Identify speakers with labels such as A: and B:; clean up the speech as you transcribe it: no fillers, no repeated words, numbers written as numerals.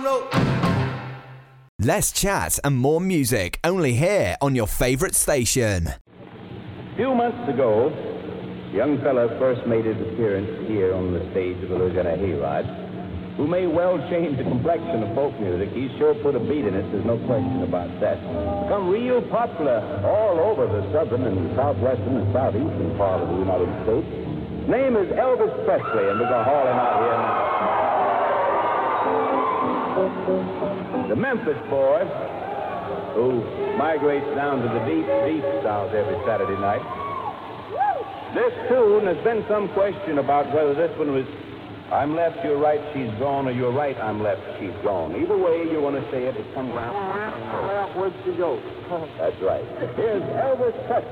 A: and roll.
B: Less chat and more music, only here on your favourite station.
C: A few months ago, a young fella first made his appearance here on the stage of the Louisiana Hayride, who may well change the complexion of folk music. He's sure put a beat in it, there's no question about that. Become real popular all over the southern and southwestern and southeastern part of the United States. His name is Elvis Presley, and we're going to haul him out here now. The Memphis boy, who migrates down to the deep, deep South every Saturday night. This tune, there's been some question about whether this one was I'm left, you're right, she's gone, or you're right, I'm left, she's gone. Either way you want to say it, it comes out.
D: Well, where'd she go?
C: That's right. Here's Elvis Presley.